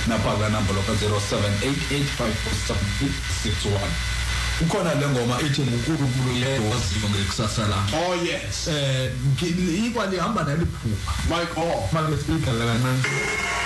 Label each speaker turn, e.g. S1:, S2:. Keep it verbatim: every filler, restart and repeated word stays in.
S1: napaka number lokho zero seven eight eight five four seven eight six one. Ukhona le ngoma ethi uNkulunkulu yedwa waziyo ngekusasa lakhe.
S2: Oh yes.
S1: Eh ikwali hamba naliphupha.
S2: My God.
S1: Manje speaker la kancane.